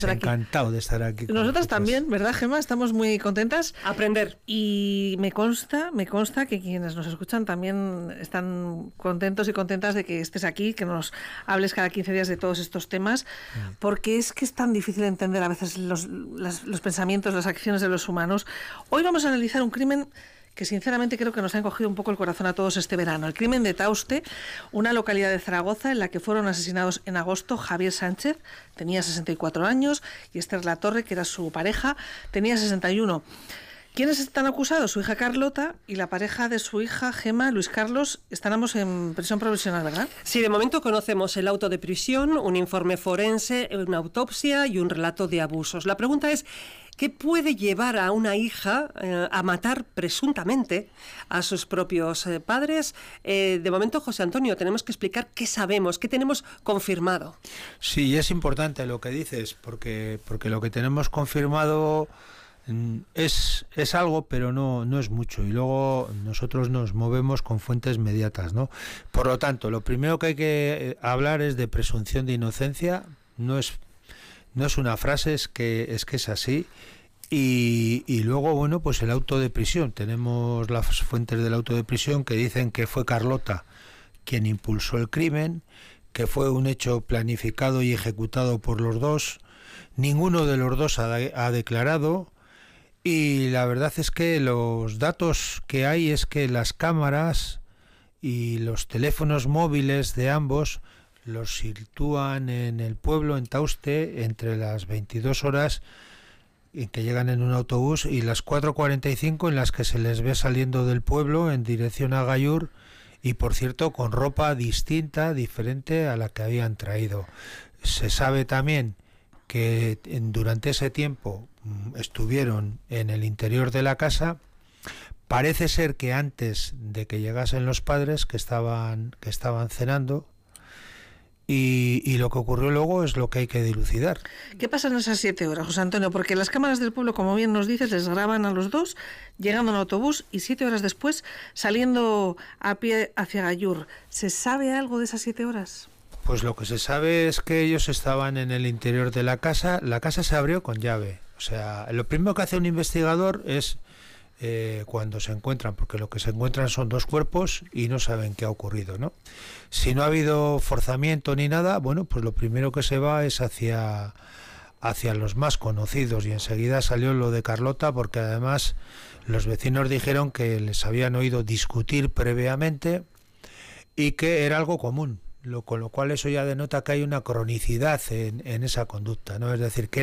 Encantado de estar aquí. Nosotras también, ¿verdad, Gemma? Estamos muy contentas. Aprender. Y me consta que quienes nos escuchan también están contentos y contentas de que estés aquí, que nos hables cada 15 días de todos estos temas, porque es que es tan difícil entender a veces los pensamientos, las acciones de los humanos. Hoy vamos a analizar un crimen que sinceramente creo que nos ha encogido un poco el corazón a todos este verano. El crimen de Tauste, una localidad de Zaragoza en la que fueron asesinados en agosto Javier Sánchez, tenía 64 años, y Esther Latorre, que era su pareja, tenía 61. ¿Quiénes están acusados? Su hija Carlota y la pareja de su hija, Gemma, Luis Carlos, están ambos en prisión provisional, ¿verdad? Sí, de momento conocemos el auto de prisión, un informe forense, una autopsia y un relato de abusos. La pregunta es, ¿qué puede llevar a una hija a matar presuntamente a sus propios padres? De momento, José Antonio, tenemos que explicar qué sabemos, qué tenemos confirmado. Sí, es importante lo que dices, porque lo que tenemos confirmado es algo, pero no es mucho, y luego nosotros nos movemos con fuentes mediatas, ¿no? Por lo tanto, lo primero que hay que hablar es de presunción de inocencia. No es una frase, es que es así. Y luego, bueno, pues el auto de prisión. Tenemos las fuentes del auto de prisión que dicen que fue Carlota quien impulsó el crimen, que fue un hecho planificado y ejecutado por los dos. Ninguno de los dos ha declarado. Y la verdad es que los datos que hay es que las cámaras y los teléfonos móviles de ambos los sitúan en el pueblo, en Tauste, entre las 22 horas en que llegan en un autobús y las 4:45 en las que se les ve saliendo del pueblo en dirección a Gallur, y por cierto con ropa distinta, diferente a la que habían traído. Se sabe también que durante ese tiempo estuvieron en el interior de la casa. Parece ser que antes de que llegasen los padres, que estaban cenando, y lo que ocurrió luego es lo que hay que dilucidar. ¿Qué pasa en esas 7 horas, José Antonio? Porque las cámaras del pueblo, como bien nos dices, les graban a los dos llegando en autobús y 7 horas después saliendo a pie hacia Gallur. ¿Se sabe algo de esas 7 horas? Pues lo que se sabe es que ellos estaban en el interior de la casa. La casa se abrió con llave. O sea, lo primero que hace un investigador es cuando se encuentran, porque lo que se encuentran son dos cuerpos y no saben qué ha ocurrido, ¿no? Si no ha habido forzamiento ni nada, bueno, pues lo primero que se va es hacia los más conocidos, y enseguida salió lo de Carlota, porque además los vecinos dijeron que les habían oído discutir previamente y que era algo común. Con lo cual eso ya denota que hay una cronicidad en esa conducta, ¿no? Es decir, que